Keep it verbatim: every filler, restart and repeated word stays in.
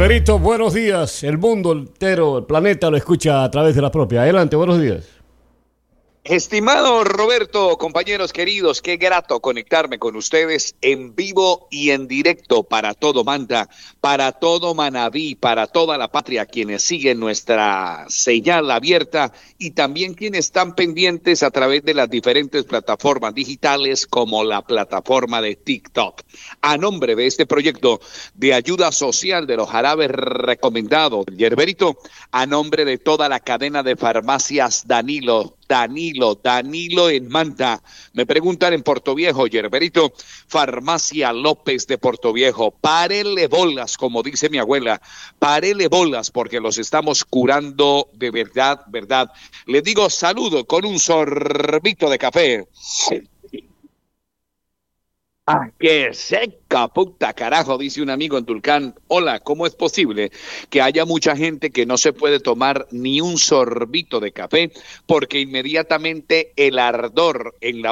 Yerberito, buenos días. El mundo entero, el planeta lo escucha a través de la propia. Adelante, buenos días. Estimado Roberto, compañeros queridos, qué grato conectarme con ustedes en vivo y en directo para todo Manta, para todo Manabí, para toda la patria, quienes siguen nuestra señal abierta y también quienes están pendientes a través de las diferentes plataformas digitales como la plataforma de TikTok. A nombre de este proyecto de ayuda social de los jarabes recomendados, Yerberito, a nombre de toda la cadena de farmacias Danilo, Danilo, Danilo en Manta. Me preguntan en Portoviejo, Yerberito, Farmacia López de Portoviejo. Párele bolas, como dice mi abuela. Párele bolas porque los estamos curando de verdad, verdad. Les digo saludo con un sorbito de café. ¡Ah, qué seca, puta carajo! Dice un amigo en Tulcán. Hola, ¿cómo es posible que haya mucha gente que no se puede tomar ni un sorbito de café porque inmediatamente el ardor en la